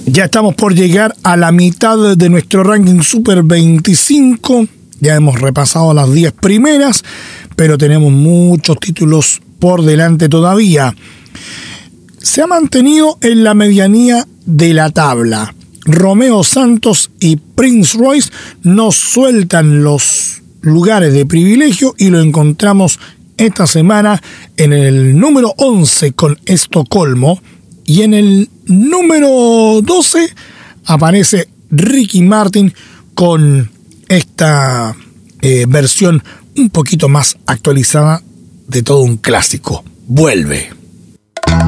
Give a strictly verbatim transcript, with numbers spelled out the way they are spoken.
Ya estamos por llegar a la mitad de nuestro ranking Super veinticinco. Ya hemos repasado las diez primeras, pero tenemos muchos títulos por delante todavía. Se ha mantenido en la medianía de la tabla. Romeo Santos y Prince Royce nos sueltan los lugares de privilegio y lo encontramos esta semana en el número once con Estocolmo, y en el número doce aparece Ricky Martin con esta eh, versión un poquito más actualizada de todo un clásico. Vuelve.